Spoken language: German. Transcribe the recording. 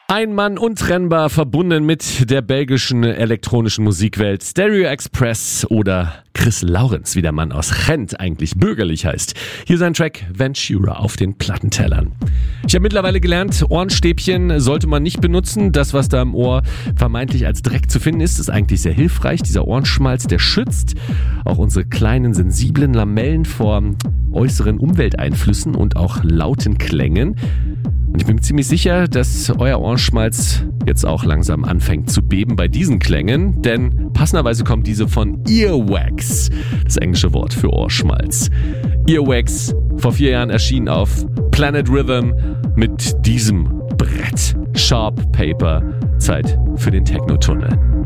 Ein Mann untrennbar verbunden mit der belgischen elektronischen Musikwelt. Stereo Express oder Chris Lawrence, wie der Mann aus Gent eigentlich bürgerlich heißt. Hier sein Track Ventura auf den Plattentellern. Ich habe mittlerweile gelernt, Ohrenstäbchen sollte man nicht benutzen. Das, was da im Ohr vermeintlich als Dreck zu finden ist, ist eigentlich sehr hilfreich. Dieser Ohrenschmalz, der schützt auch unsere kleinen sensiblen Lamellen vor äußeren Umwelteinflüssen und auch lauten Klängen. Und ich bin mir ziemlich sicher, dass euer Ohrenschmalz jetzt auch langsam anfängt zu beben bei diesen Klängen, denn passenderweise kommt diese von Earwax, das englische Wort für Ohrschmalz. Earwax, vor 4 Jahren erschienen auf Planet Rhythm mit diesem Brett. Sharp Paper, Zeit für den Techno-Tunnel.